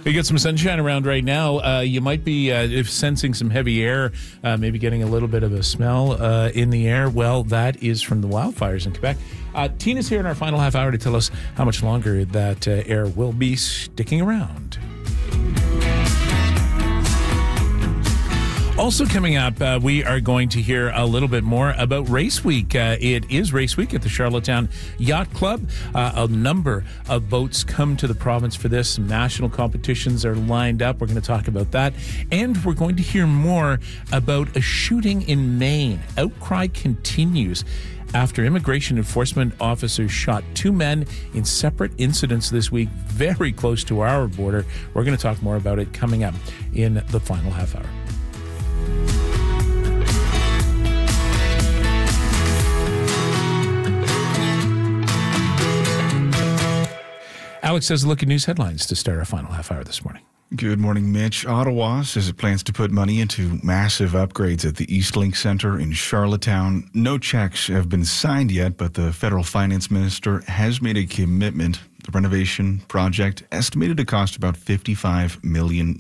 We got some sunshine around right now. You might be sensing some heavy air, maybe getting a little bit of a smell in the air. Well, that is from the wildfires in Quebec. Tina's here in our final half hour to tell us how much longer that air will be sticking around. Also coming up, we are going to hear a little bit more about Race Week. It is Race Week at the Charlottetown Yacht Club. A number of boats come to the province for this. Some national competitions are lined up. We're going to talk about that. And we're going to hear more about a shooting in Maine. Outcry continues after immigration enforcement officers shot two men in separate incidents this week, very close to our border. We're going to talk more about it coming up in the final half hour. Alex has a look at news headlines to start our final half hour this morning. Good morning, Mitch. Ottawa says it plans to put money into massive upgrades at the Eastlink Centre in Charlottetown. No checks have been signed yet, but the federal finance minister has made a commitment. The renovation project estimated to cost about $55 million.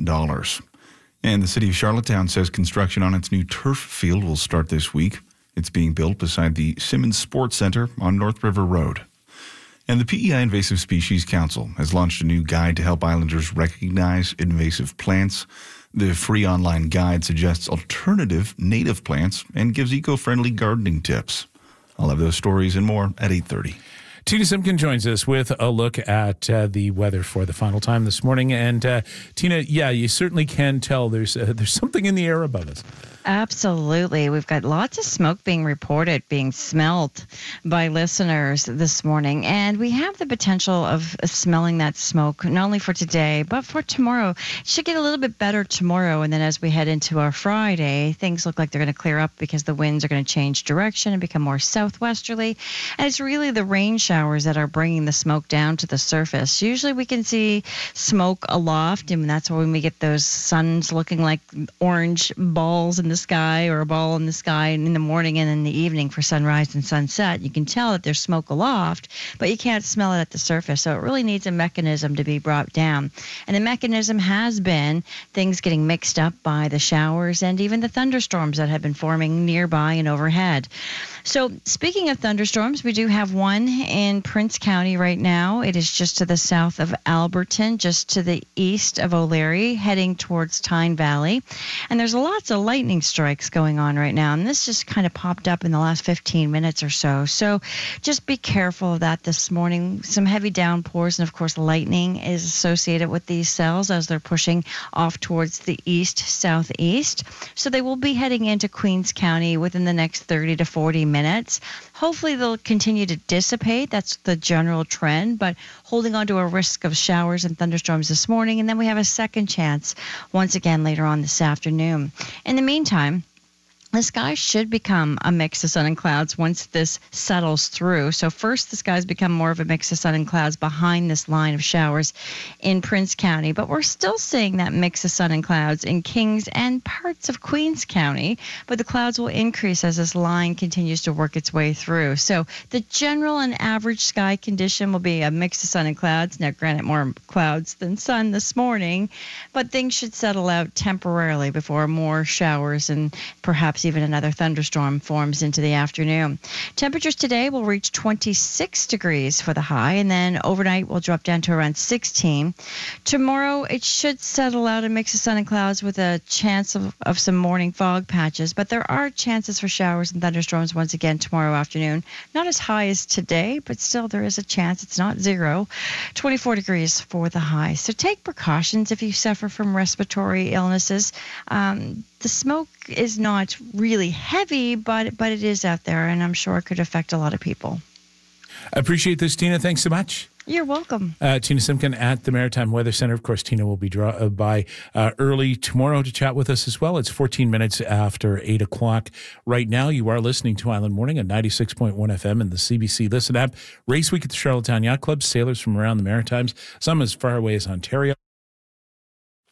And the city of Charlottetown says construction on its new turf field will start this week. It's being built beside the Simmons Sports Centre on North River Road. And the PEI Invasive Species Council has launched a new guide to help islanders recognize invasive plants. The free online guide suggests alternative native plants and gives eco-friendly gardening tips. I'll have those stories and more at 8:30. Tina Simpkin joins us with a look at the weather for the final time this morning. And Tina, yeah, you certainly can tell there's something in the air above us. Absolutely. We've got lots of smoke being reported, being smelled by listeners this morning. And we have the potential of smelling that smoke, not only for today, but for tomorrow. It should get a little bit better tomorrow. And then as we head into our Friday, things look like they're going to clear up because the winds are going to change direction and become more southwesterly. And it's really the rain showers that are bringing the smoke down to the surface. Usually we can see smoke aloft, and that's when we get those suns looking like orange balls in the sky, or a ball in the sky in the morning and in the evening for sunrise and sunset. You can tell that there's smoke aloft, but you can't smell it at the surface. So it really needs a mechanism to be brought down. And the mechanism has been things getting mixed up by the showers and even the thunderstorms that have been forming nearby and overhead. So speaking of thunderstorms, we do have one in Prince County right now. It is just to the south of Alberton, just to the east of O'Leary, heading towards Tyne Valley. And there's lots of lightning strikes going on right now. And this just kind of popped up in the last 15 minutes or so. So just be careful of that this morning. Some heavy downpours, and of course lightning is associated with these cells as they're pushing off towards the east-southeast. So they will be heading into Queens County within the next 30 to 40 minutes. Hopefully they'll continue to dissipate. That's the general trend, but holding on to a risk of showers and thunderstorms this morning, and then we have a second chance once again later on this afternoon. In the meantime, the sky should become a mix of sun and clouds once this settles through. So first, the skies become more of a mix of sun and clouds behind this line of showers in Prince County. But we're still seeing that mix of sun and clouds in Kings and parts of Queens County. But the clouds will increase as this line continues to work its way through. So the general and average sky condition will be a mix of sun and clouds. Now, granted, more clouds than sun this morning, but things should settle out temporarily before more showers and perhaps even another thunderstorm forms into the afternoon. Temperatures today will reach 26 degrees for the high, and then overnight will drop down to around 16. Tomorrow, it should settle out a mix of sun and clouds with a chance of some morning fog patches, but there are chances for showers and thunderstorms once again tomorrow afternoon. Not as high as today, but still there is a chance. It's not zero. 24 degrees for the high. So take precautions if you suffer from respiratory illnesses. The smoke is not really heavy, but it is out there, and I'm sure it could affect a lot of people. I appreciate this, Tina. Thanks so much. You're welcome. Tina Simpkin at the Maritime Weather Center. Of course, Tina will be by early tomorrow to chat with us as well. It's 14 minutes after 8 o'clock. Right now, you are listening to Island Morning at 96.1 FM and the CBC Listen app. Race Week at the Charlottetown Yacht Club. Sailors from around the Maritimes, some as far away as Ontario.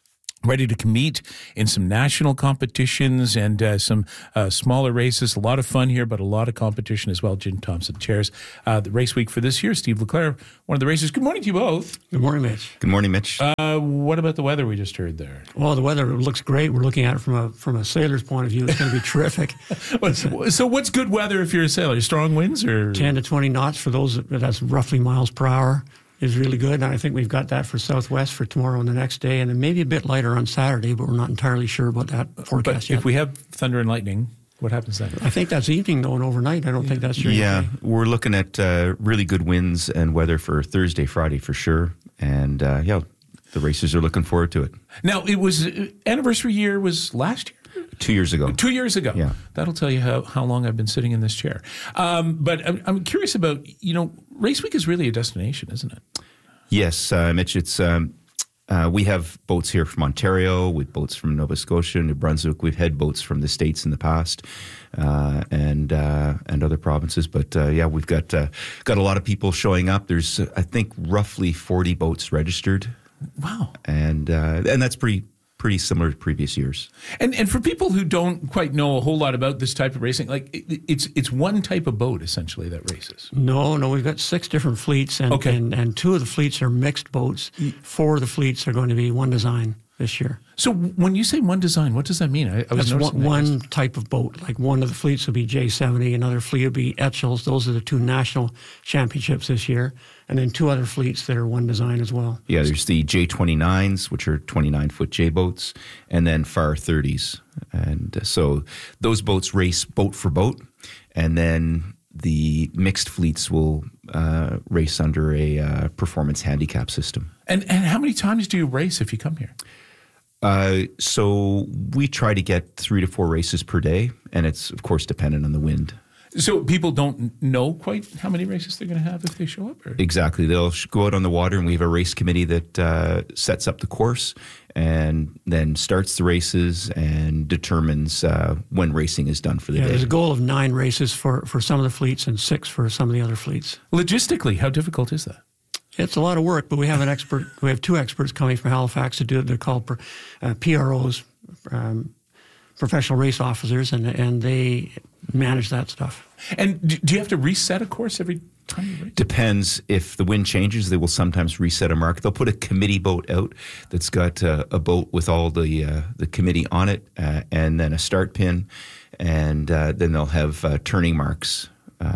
ready to compete in some national competitions and some smaller races. A lot of fun here, but a lot of competition as well. Jim Thompson chairs the race week for this year. Steve LeClaire, one of the racers. Good morning to you both. Good morning, Mitch. Good morning, Mitch. What about the weather we just heard there? Well, the weather looks great. We're looking at it from a sailor's point of view. It's going to be terrific. So what's good weather if you're a sailor? Strong winds or 10 to 20 knots for those, that's roughly miles per hour. Is really good, and I think we've got that for Southwest for tomorrow and the next day, and then maybe a bit lighter on Saturday, but we're not entirely sure about that forecast yet. If we have thunder and lightning, what happens then? I think that's evening, though, and overnight. I don't think that's during the day. We're looking at really good winds and weather for Thursday, Friday for sure, and the racers are looking forward to it. Now, it was anniversary year was last year? 2 years ago. 2 years ago. Yeah. That'll tell you how long I've been sitting in this chair. But I'm curious about, Race Week is really a destination, isn't it? Yes, Mitch, it's we have boats here from Ontario, with boats from Nova Scotia, New Brunswick. We've had boats from the States in the past and other provinces. But we've got a lot of people showing up. There's, I think, roughly 40 boats registered. Wow. And that's pretty similar to previous years. And for people who don't quite know a whole lot about this type of racing, like it's one type of boat essentially that races. No, we've got 6 different fleets, and 2 of the fleets are mixed boats. 4 of the fleets are going to be one design this year. So when you say one design, what does that mean? I was noticing one type of boat. Like one of the fleets will be J70, another fleet will be Etchells. Those are the 2 national championships this year. And then 2 other fleets that are one design as well. Yeah, there's the J29s, which are 29-foot J boats, and then FAR 30s. And so those boats race boat for boat, and then the mixed fleets will race under a performance handicap system. And how many times do you race if you come here? So we try to get 3 to 4 races per day, and it's, of course, dependent on the wind. So people don't know quite how many races they're going to have if they show up? Or? Exactly. They'll go out on the water, and we have a race committee that sets up the course and then starts the races and determines when racing is done for the day. There's a goal of 9 races for some of the fleets and 6 for some of the other fleets. Logistically, how difficult is that? It's a lot of work, but we have an expert. We have 2 experts coming from Halifax to do it. They're called PROs, professional race officers, and they manage that stuff. And do you have to reset a course every time you race? Depends. If the wind changes, they will sometimes reset a mark. They'll put a committee boat out that's got a boat with all the committee on it, and then a start pin, and then they'll have turning marks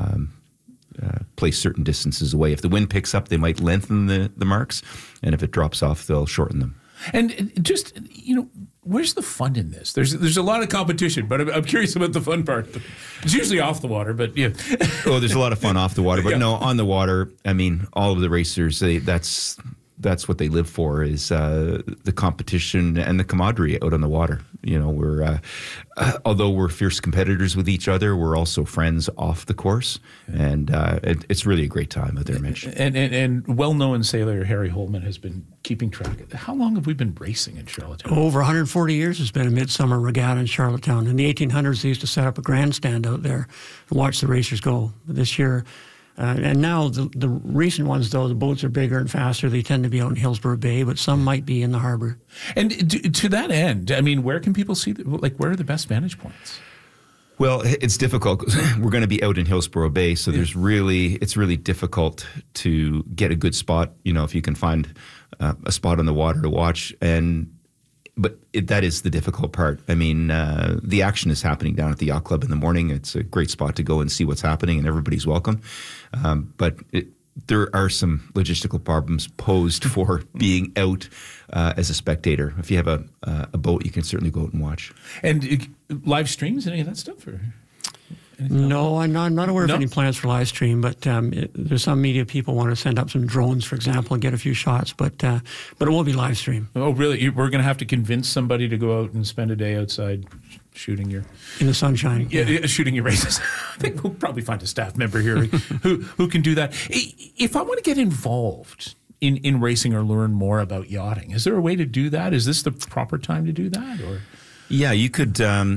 placed certain distances away. If the wind picks up, they might lengthen the marks, and if it drops off, they'll shorten them. And just, where's the fun in this? There's a lot of competition, but I'm curious about the fun part. It's usually off the water, but yeah. Oh, there's a lot of fun off the water, but no, on the water, I mean, all of the racers, that's what they live for, is the competition and the camaraderie out on the water. We're although we're fierce competitors with each other, we're also friends off the course, and it's really a great time out there, Mitch. And well-known sailor Harry Holman has been keeping track of it. How long have we been racing in Charlottetown? Over 140 years has been a midsummer regatta in Charlottetown. In the 1800s, they used to set up a grandstand out there and watch the racers go. This year, and now the recent ones, though, the boats are bigger and faster. They tend to be out in Hillsborough Bay, but some might be in the harbor. And to that end, I mean, where can people see, where are the best vantage points? Well, it's difficult. We're going to be out in Hillsborough Bay, so it's really difficult to get a good spot. If you can find a spot on the water to watch, but that is the difficult part. I mean, the action is happening down at the Yacht Club in the morning. It's a great spot to go and see what's happening, and everybody's welcome. But there are some logistical problems posed for being out as a spectator. If you have a boat, you can certainly go out and watch. And live streams, any of that stuff? Or no, I'm not aware of any plans for live stream, but there's some media people want to send up some drones, for example, and get a few shots, but it won't be live stream. Oh, really? We're going to have to convince somebody to go out and spend a day outside shooting in the sunshine. Yeah, shooting your races. I think we'll probably find a staff member here who can do that. If I want to get involved in racing or learn more about yachting, is there a way to do that? Is this the proper time to do that? Or yeah, you could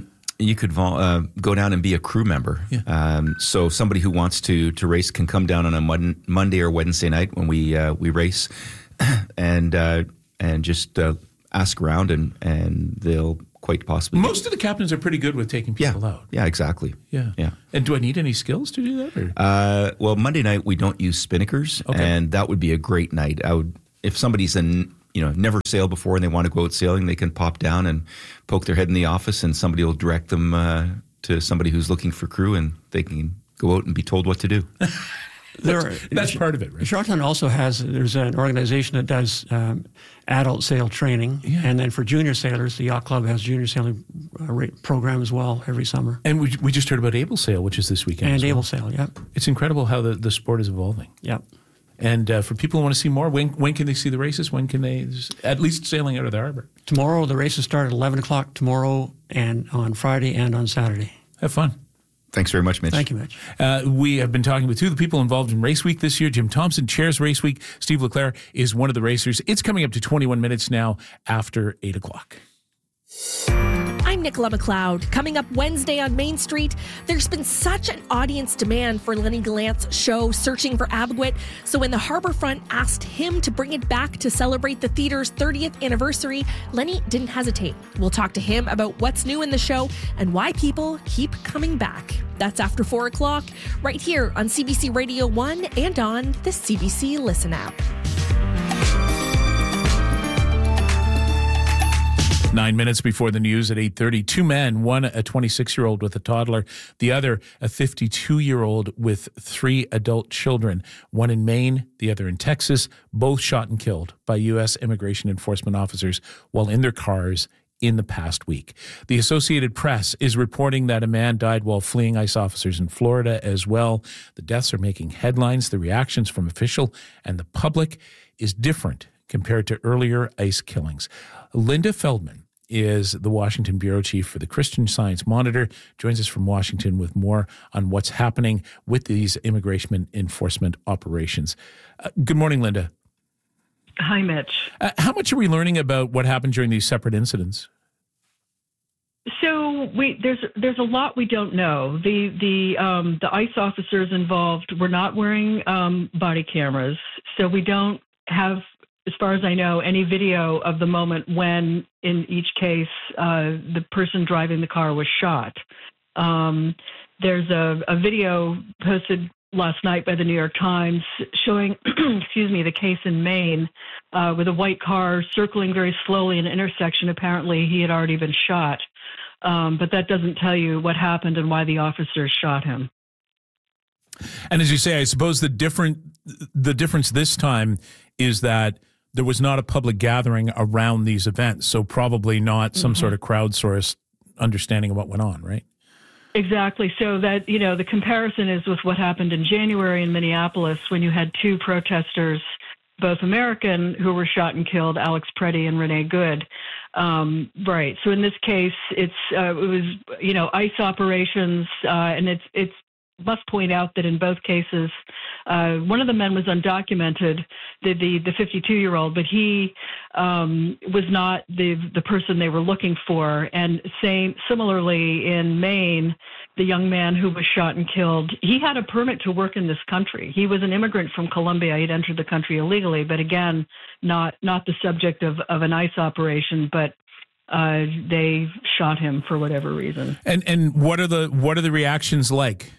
go down and be a crew member. Yeah. So somebody who wants to race can come down on a Monday or Wednesday night when we race, and just ask around, and they'll quite possibly. Most of the captains are pretty good with taking people out. Yeah, exactly. Yeah. And do I need any skills to do that? Or? Well, Monday night we don't use spinnakers, and that would be a great night. If somebody's never sailed before and they want to go out sailing, they can pop down and poke their head in the office, and somebody will direct them to somebody who's looking for crew, and they can go out and be told what to do. That's part of it, right? Charlottetown also there's an organization that does adult sail training, and then for junior sailors, the Yacht Club has junior sailing program as well every summer. And we just heard about Able Sail, which is this weekend. And Able Sail, yep. It's incredible how the sport is evolving. Yep. And for people who want to see more, when can they see the races? When can they, at least sailing out of the harbor? Tomorrow, the races start at 11 o'clock tomorrow, and on Friday and on Saturday. Have fun. Thanks very much, Mitch. Thank you, Mitch. We have been talking with two of the people involved in Race Week this year. Jim Thompson chairs Race Week. Steve LeClaire is one of the racers. It's coming up to 21 minutes now after 8 o'clock. I'm Nicola McLeod. Coming up Wednesday on Main Street, there's been such an audience demand for Lenny Gallant's show, Searching for Abogwit, so when the Harbourfront asked him to bring it back to celebrate the theatre's 30th anniversary, Lenny didn't hesitate. We'll talk to him about what's new in the show and why people keep coming back. That's after 4 o'clock, right here on CBC Radio 1 and on the CBC Listen app. 9 minutes before the news at 8:30, two men, one a 26-year-old with a toddler, the other a 52-year-old with 3 adult children, one in Maine, the other in Texas, both shot and killed by U.S. immigration enforcement officers while in their cars in the past week. The Associated Press is reporting that a man died while fleeing ICE officers in Florida as well. The deaths are making headlines. The reactions from official and the public is different compared to earlier ICE killings. Linda Feldman is the Washington bureau chief for the Christian Science Monitor, joins us from Washington with more on what's happening with these immigration enforcement operations. Good morning, Linda. Hi, Mitch. How much are we learning about what happened during these separate incidents? So there's a lot we don't know. The ICE officers involved were not wearing body cameras, so we don't have, as far as I know, any video of the moment when, in each case, the person driving the car was shot. There's a video posted last night by the New York Times showing, the case in Maine with a white car circling very slowly in an intersection. Apparently, he had already been shot. But that doesn't tell you what happened and why the officers shot him. And as you say, I suppose the difference this time is that there was not a public gathering around these events, so probably not some sort of crowdsourced understanding of what went on, right? Exactly. So that, the comparison is with what happened in January in Minneapolis when you had 2 protesters, both American, who were shot and killed, Alex Preddy and Renee Good. Right. So in this case, it was, ICE operations, and it's must point out that in both cases, one of the men was undocumented, the 52-year-old, but he was not the person they were looking for. And similarly in Maine, the young man who was shot and killed, he had a permit to work in this country. He was an immigrant from Colombia. He'd entered the country illegally, but again, not the subject of an ICE operation, but they shot him for whatever reason. And what are the reactions like?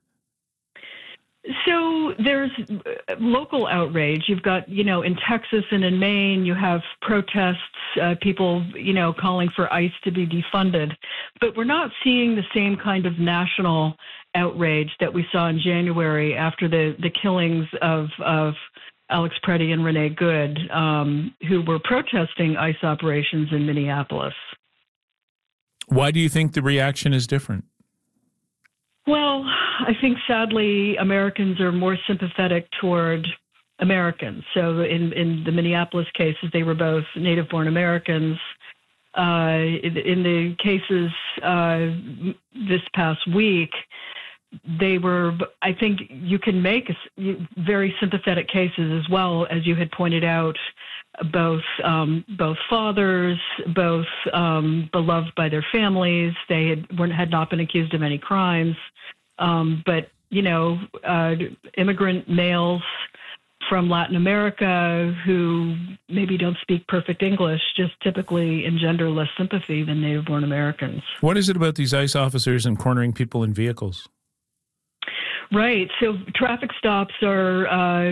So there's local outrage. You've got, in Texas and in Maine, you have protests, people, calling for ICE to be defunded. But we're not seeing the same kind of national outrage that we saw in January after the killings of Alex Preddy and Renee Good, who were protesting ICE operations in Minneapolis. Why do you think the reaction is different? Well, I think sadly Americans are more sympathetic toward Americans. So in the Minneapolis cases, they were both native-born Americans. In the cases this past week, they were, I think you can make very sympathetic cases as well, as you had pointed out, both fathers, both beloved by their families. They had not been accused of any crimes. But, immigrant males from Latin America who maybe don't speak perfect English just typically engender less sympathy than native-born Americans. What is it about these ICE officers and cornering people in vehicles? Right. So traffic stops are,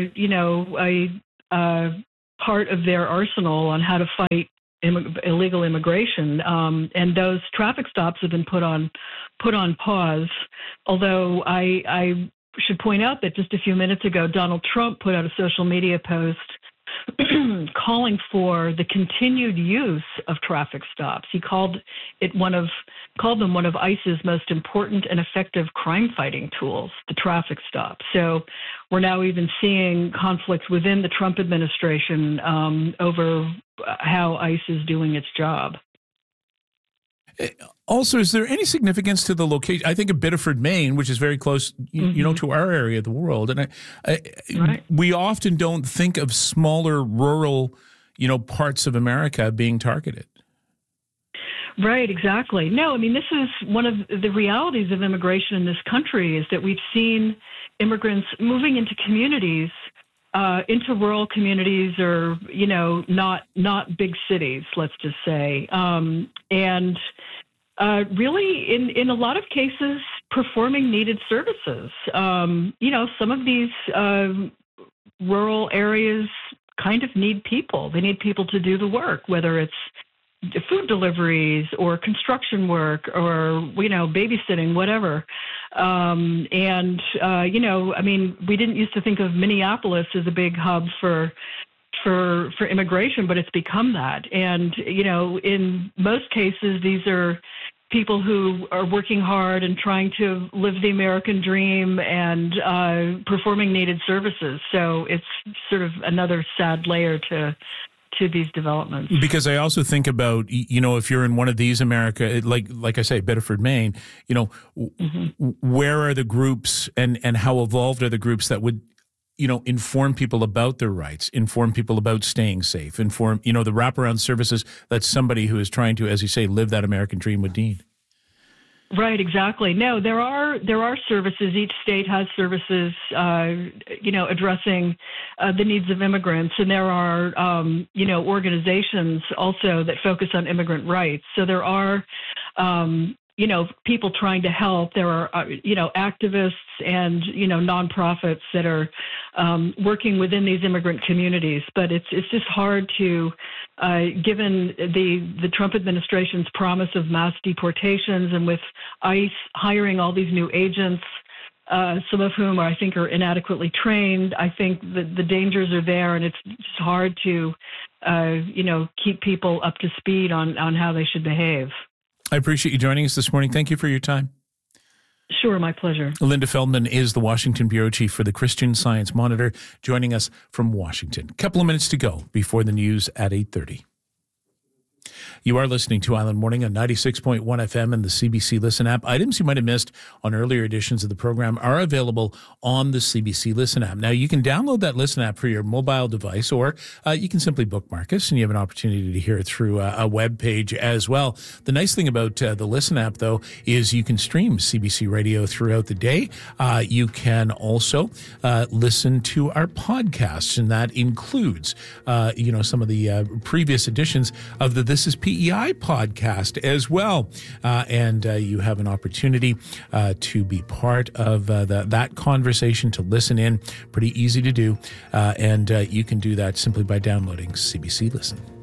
a part of their arsenal on how to fight illegal immigration, and those traffic stops have been put on pause. Although I should point out that just a few minutes ago, Donald Trump put out a social media post calling for the continued use of traffic stops. He called them one of ICE's most important and effective crime-fighting tools, the traffic stop. So we're now even seeing conflicts within the Trump administration over how ICE is doing its job. Also, is there any significance to the location? I think of Biddeford, Maine, which is very close, to our area of the world. And we often don't think of smaller rural, parts of America being targeted. Right, exactly. No, I mean, this is one of the realities of immigration in this country is that we've seen immigrants moving into communities, into rural communities or, not big cities, let's just say. Really, in a lot of cases, performing needed services. Some of these rural areas kind of need people. They need people to do the work, whether it's food deliveries or construction work or, babysitting, whatever. We didn't used to think of Minneapolis as a big hub for immigration, but it's become that. And, in most cases, these are people who are working hard and trying to live the American dream and performing needed services. So it's sort of another sad layer to these developments. Because I also think about, if you're in one of these America, like I say, Biddeford, Maine, where are the groups and how evolved are the groups that would, inform people about their rights, inform people about staying safe, inform, the wraparound services that somebody who is trying to, as you say, live that American dream would need. Right, exactly. No, there are services. Each state has services, addressing the needs of immigrants, and there are, organizations also that focus on immigrant rights. So there are, people trying to help. There are, activists and nonprofits that are working within these immigrant communities. But it's just hard to, given the Trump administration's promise of mass deportations and with ICE hiring all these new agents, some of whom I think are inadequately trained. I think the dangers are there, and it's just hard to, keep people up to speed on how they should behave. I appreciate you joining us this morning. Thank you for your time. Sure, my pleasure. Linda Feldman is the Washington Bureau Chief for the Christian Science Monitor, joining us from Washington. A couple of minutes to go before the news at 8:30. You are listening to Island Morning on 96.1 FM and the CBC Listen app. Items you might have missed on earlier editions of the program are available on the CBC Listen app. Now, you can download that Listen app for your mobile device, or you can simply bookmark us, and you have an opportunity to hear it through a web page as well. The nice thing about the Listen app, though, is you can stream CBC Radio throughout the day. You can also listen to our podcasts, and that includes, some of the previous editions of the This Is PEI podcast as well. And you have an opportunity to be part of that conversation, to listen in. Pretty easy to do. And you can do that simply by downloading CBC Listen.